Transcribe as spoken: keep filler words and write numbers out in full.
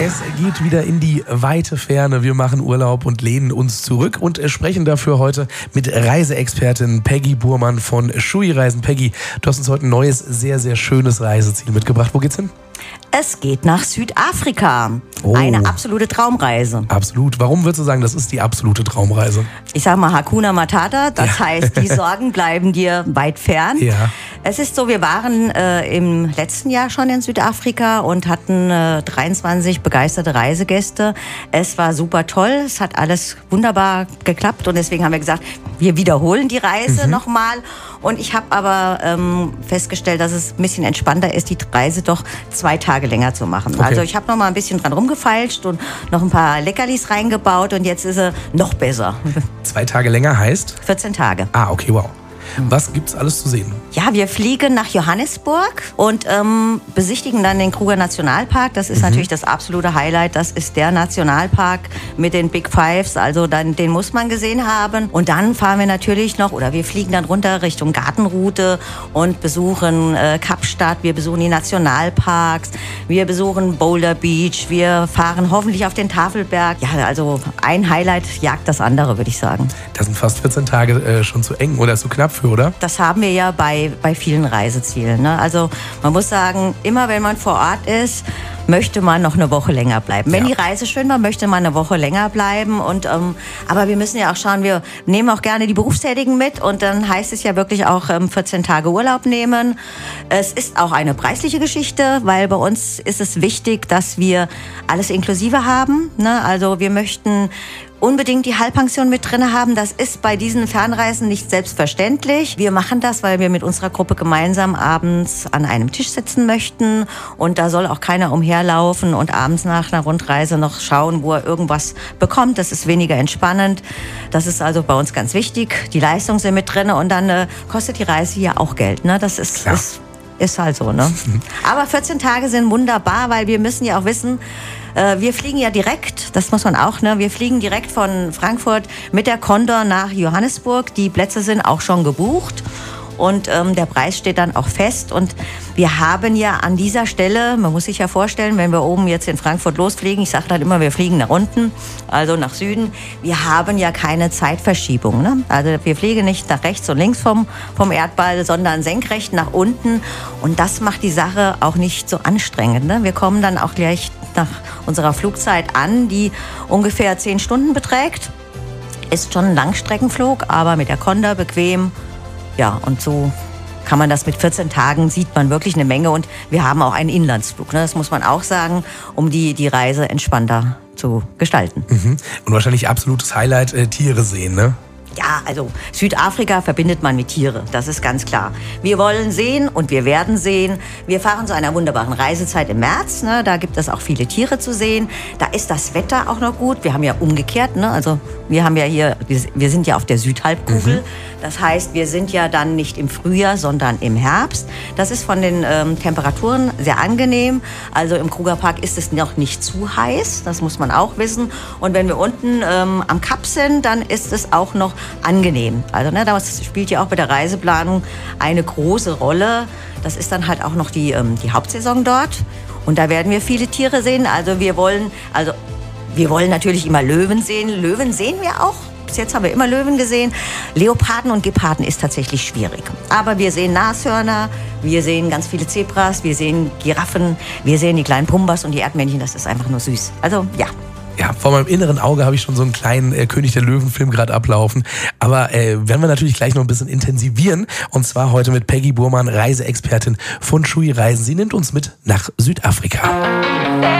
Es geht wieder in die weite Ferne. Wir machen Urlaub und lehnen uns zurück und sprechen dafür heute mit Reiseexpertin Peggy Burmann von Shui Reisen. Peggy, du hast uns heute ein neues, sehr, sehr schönes Reiseziel mitgebracht. Wo geht's hin? Es geht nach Südafrika. Oh. Eine absolute Traumreise. Absolut. Warum würdest du sagen, das ist die absolute Traumreise? Ich sag mal Hakuna Matata, das Ja. heißt, die Sorgen bleiben dir weit fern. Ja. Es ist so, wir waren äh, im letzten Jahr schon in Südafrika und hatten äh, dreiundzwanzig begeisterte Reisegäste. Es war super toll, es hat alles wunderbar geklappt und deswegen haben wir gesagt, wir wiederholen die Reise Mhm. nochmal. Und ich habe aber ähm, festgestellt, dass es ein bisschen entspannter ist, die Reise doch zwei Tage länger zu machen. Okay. Also ich habe noch mal ein bisschen dran rumgefeilscht und noch ein paar Leckerlis reingebaut und jetzt ist sie noch besser. Zwei Tage länger heißt? vierzehn Tage. Ah, okay, wow. Was gibt's alles zu sehen? Ja, wir fliegen nach Johannesburg und ähm, besichtigen dann den Kruger Nationalpark. Das ist Mhm. natürlich das absolute Highlight. Das ist der Nationalpark mit den Big Fives. Also dann, den muss man gesehen haben. Und dann fahren wir natürlich noch, oder wir fliegen dann runter Richtung Gartenroute und besuchen äh, Kapstadt. Wir besuchen die Nationalparks. Wir besuchen Boulder Beach. Wir fahren hoffentlich auf den Tafelberg. Ja, also ein Highlight jagt das andere, würde ich sagen. Das sind fast vierzehn Tage äh, schon zu eng oder zu knapp für, oder? Das haben wir ja bei, bei vielen Reisezielen. Ne? Also man muss sagen, immer wenn man vor Ort ist, möchte man noch eine Woche länger bleiben. Wenn Ja. die Reise schön war, möchte man eine Woche länger bleiben. Und, ähm, aber wir müssen ja auch schauen, wir nehmen auch gerne die Berufstätigen mit. Und dann heißt es ja wirklich auch ähm, vierzehn Tage Urlaub nehmen. Es ist auch eine preisliche Geschichte, weil bei uns ist es wichtig, dass wir alles inklusive haben. Ne? Also wir möchten unbedingt die Halbpension mit drin haben. Das ist bei diesen Fernreisen nicht selbstverständlich. Wir machen das, weil wir mit unserer Gruppe gemeinsam abends an einem Tisch sitzen möchten. Und da soll auch keiner umherlaufen und abends nach einer Rundreise noch schauen, wo er irgendwas bekommt. Das ist weniger entspannend. Das ist also bei uns ganz wichtig. Die Leistungen sind mit drin und dann äh, kostet die Reise hier auch Geld. Ne? Das ist, Klar. ist, ist halt so. Ne? Aber vierzehn Tage sind wunderbar, weil wir müssen ja auch wissen, wir fliegen ja direkt, das muss man auch, ne? Wir fliegen direkt von Frankfurt mit der Condor nach Johannesburg. Die Plätze sind auch schon gebucht und ähm, der Preis steht dann auch fest. Und wir haben ja an dieser Stelle, man muss sich ja vorstellen, wenn wir oben jetzt in Frankfurt losfliegen, ich sage dann immer, wir fliegen nach unten, also nach Süden, wir haben ja keine Zeitverschiebung. Ne? Also wir fliegen nicht nach rechts und links vom, vom Erdball, sondern senkrecht nach unten. Und das macht die Sache auch nicht so anstrengend. Ne? Wir kommen dann auch gleich nach unserer Flugzeit an, die ungefähr zehn Stunden beträgt. Ist schon ein Langstreckenflug, aber mit der Condor bequem. Ja, und so kann man das mit vierzehn Tagen, sieht man wirklich eine Menge. Und wir haben auch einen Inlandsflug, ne? Das muss man auch sagen, um die, die Reise entspannter zu gestalten. Mhm. Und wahrscheinlich absolutes Highlight, äh, Tiere sehen, ne? Ja, also Südafrika verbindet man mit Tiere, das ist ganz klar. Wir wollen sehen und wir werden sehen. Wir fahren zu einer wunderbaren Reisezeit im März. Ne? Da gibt es auch viele Tiere zu sehen. Da ist das Wetter auch noch gut. Wir haben ja umgekehrt, ne? Also wir haben ja hier, wir sind ja auf der Südhalbkugel. Mhm. Das heißt, wir sind ja dann nicht im Frühjahr, sondern im Herbst. Das ist von den ähm, Temperaturen sehr angenehm. Also im Krugerpark ist es noch nicht zu heiß, das muss man auch wissen. Und wenn wir unten ähm, am Kap sind, dann ist es auch noch angenehm. Also ne, das spielt ja auch bei der Reiseplanung eine große Rolle. Das ist dann halt auch noch die, ähm, die Hauptsaison dort. Und da werden wir viele Tiere sehen. Also wir wollen, also wir wollen natürlich immer Löwen sehen. Löwen sehen wir auch. Bis jetzt haben wir immer Löwen gesehen. Leoparden und Geparden ist tatsächlich schwierig. Aber wir sehen Nashörner, wir sehen ganz viele Zebras, wir sehen Giraffen, wir sehen die kleinen Pumbas und die Erdmännchen. Das ist einfach nur süß. Also ja. Ja, vor meinem inneren Auge habe ich schon so einen kleinen äh, König der Löwen-Film gerade ablaufen. Aber äh, werden wir natürlich gleich noch ein bisschen intensivieren. Und zwar heute mit Peggy Burmann, Reiseexpertin von Shui Reisen. Sie nimmt uns mit nach Südafrika.